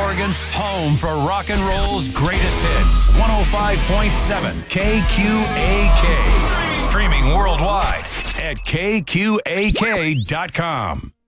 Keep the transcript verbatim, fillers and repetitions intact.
Oregon's home for rock and roll's greatest hits. one oh five point seven K Q A K. Streaming worldwide at K Q A K dot com.